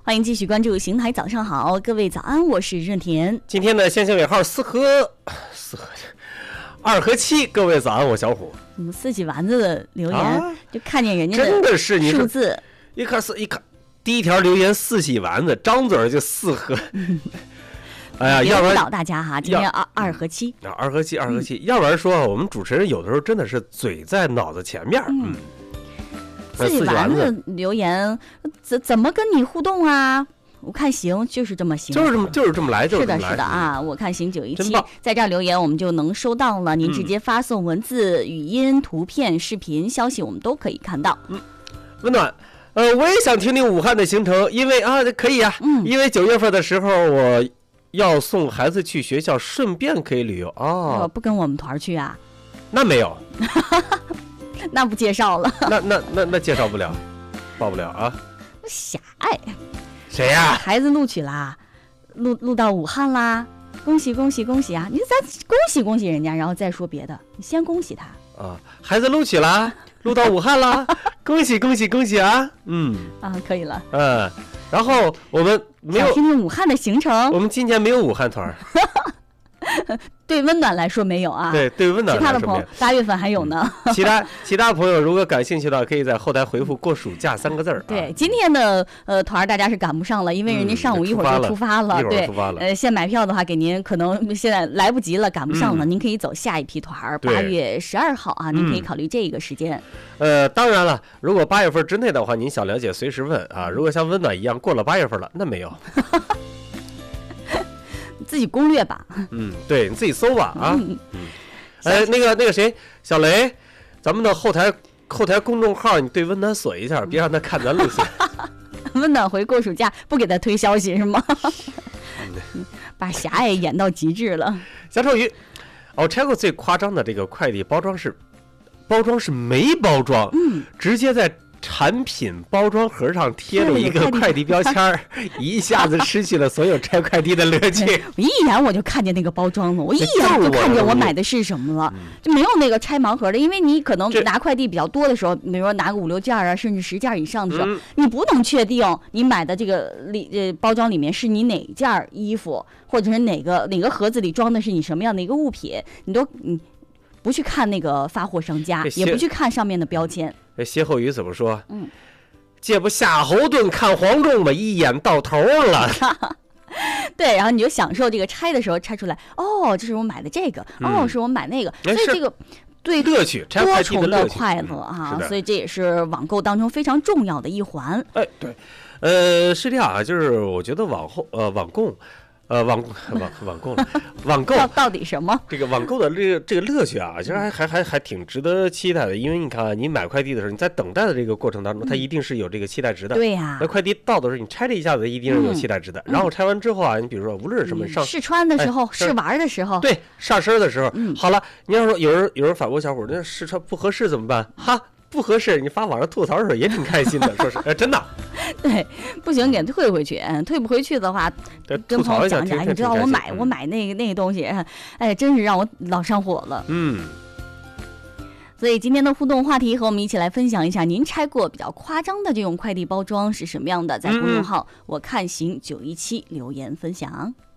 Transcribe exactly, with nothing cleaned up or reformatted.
欢迎继续关注邢台早上好，各位早安，我是任田。 今天的线性尾号四和四和二和七，各位早安，我小虎。 怎么四喜丸子的留言、 啊、 就看见人家的真的是你数字， 一看四一看第一条留言四喜丸子，张嘴就四和。哎呀，要不然导大家哈，今天二二和七， 二和七，二和七、嗯，要不然说我们主持人有的时候真的是嘴在脑子前面。嗯， 四喜丸子留言怎怎么跟你互动啊？我看行，就是这么行， 就是这么就是这么来，就是的，是的啊！我看行九一七在这儿留言，我们就能收到了。您直接发送文字、语音、图片、视频消息，我们都可以看到。 嗯，温暖。呃，我也想听听武汉的行程，因为啊，可以啊，嗯，因为九月份的时候我要送孩子去学校，顺便可以旅游哦。 我不跟我们团去啊？ 那没有， 那不介绍了。 那那那那介绍不了，报不了啊。 狭隘。 谁呀、啊？ 孩子录取啦，录录到武汉啦，恭喜恭喜恭喜啊！你咱恭喜恭喜人家，然后再说别的，你先恭喜他啊！孩子录取啦，录到武汉啦，恭喜恭喜恭喜啊！嗯啊，可以了。 嗯，然后我们没有想听听武汉的行程。 我们今年没有武汉团。 对温暖来说没有啊， 对对温暖来说没有。 其他的朋友八月份还有呢。 嗯、其他其他朋友如果感兴趣的话，可以在后台回复“过暑假”三个字儿、啊。 对，今天的呃团大家是赶不上了，因为人家上午一会儿就出发了。 嗯、 对， 出发了。 呃，现买票的话，给您可能现在来不及了，赶不上了。嗯、您可以走下一批团，八月十二号啊，您可以考虑这个时间。 呃，当然了，如果八月份之内的话，您想了解随时问啊。如果像温暖一样过了八月份了，那没有。 自己攻略吧， 嗯，对你自己搜吧啊，嗯，哎，那个那个谁，小雷，咱们的后台后台公众号，你对温暖锁一下，别让他看咱路线。 温暖回过暑假不给他推消息是吗？把狭隘演到极致了。 小丑鱼，我拆过最夸张的这个快递包装是，包装是没包装， 嗯， 直接在产品包装盒上贴了一个快递标签，一下子失去了所有拆快递的乐趣。 我一眼我就看见那个包装了，我一眼就看见我买的是什么了，就没有那个拆盲盒的。因为你可能拿快递比较多的时候，比如说拿个五六件啊，甚至十件以上的时候，嗯、你不能确定你买的这个里呃包装里面是你哪件衣服，或者是哪个哪个盒子里装的是你什么样的一个物品，你都嗯。不去看那个发货商家，也不去看上面的标签。 哎，歇后语怎么说？ 嗯， 借不夏侯惇看黄忠嘛，一眼到头了。 对，然后你就享受这个拆的时候拆出来，哦，这是我买的这个，嗯、哦，是我买那个，所以这个对乐趣， 多重的快乐啊、嗯，所以这也是网购当中非常重要的一环。 哎，对，呃，是这样啊，就是我觉得网后呃网购。呃，网网网购，网购到底什么？ 这个网购的这个这个乐趣啊，其实还还还还挺值得期待的。因为你看，你买快递的时候，你在等待的这个过程当中，它一定是有这个期待值的。 对呀。 那快递到的时候，你拆这一下子，一定是有期待值的。然后拆完之后啊，你比如说，无论是什么上试穿的时候、试玩的时候， 对，上身的时候，好了，你要说有人有人反驳小伙，那试穿不合适怎么办？哈。不合适，你发网上吐槽的时候也挺开心的，说是，呃，真的。 对，不行给退回去，嗯，退不回去的话，跟朋友讲讲，你知道我买、嗯、我买那个那个东西，哎，真是让我老上火了。 嗯。 所以今天的互动话题和我们一起来分享一下，您拆过比较夸张的这种快递包装是什么样的？在公众号、嗯、我看行九一七留言分享。